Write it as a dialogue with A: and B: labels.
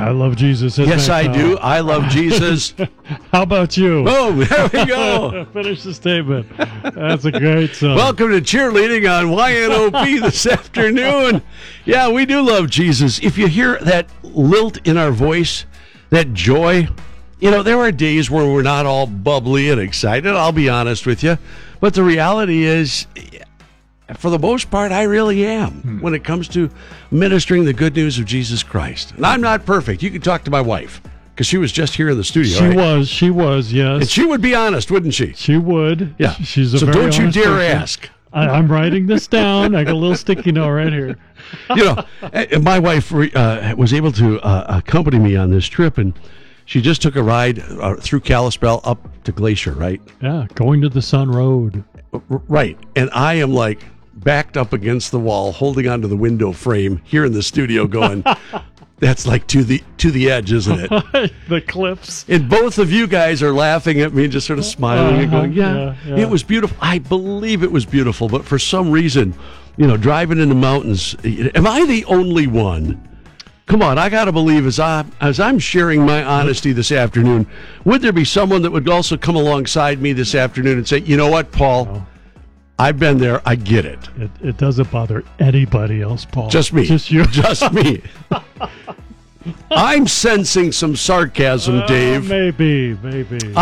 A: I love Jesus.
B: Yes, I do. I love Jesus.
A: How about you?
B: Oh, there we go.
A: Finish the statement. That's a great song.
B: Welcome to cheerleading on YNOP this afternoon. Yeah, we do love Jesus. If you hear that lilt in our voice, that joy, there are days where we're not all bubbly and excited, I'll be honest with you. But the reality is, for the most part, I really am when it comes to ministering the good news of Jesus Christ. And I'm not perfect. You can talk to my wife, because she was just here in the studio.
A: She was, yes.
B: And she would be honest, wouldn't she?
A: She would.
B: Yeah.
A: She's a
B: so
A: very
B: don't you
A: honest
B: dare
A: person.
B: ask.
A: I'm writing this down. I got a little sticky note right here.
B: My wife was able to accompany me on this trip, and she just took a ride through Kalispell up to Glacier, right?
A: Yeah, going to the Sun Road.
B: Right. And I am like backed up against the wall, holding onto the window frame here in the studio going, that's like to the edge, isn't it?
A: The cliffs.
B: And both of you guys are laughing at me, just sort of smiling and going, yeah,
A: yeah.
B: It was beautiful. I believe it was beautiful. But for some reason, driving in the mountains, am I the only one? Come on, I got to believe as I'm sharing my honesty this afternoon, would there be someone that would also come alongside me this afternoon and say, you know what, Paul?
A: No.
B: I've been there. I get it.
A: It doesn't bother anybody else, Paul.
B: Just me.
A: Just you.
B: Just me. I'm sensing some sarcasm, Dave.
A: Maybe.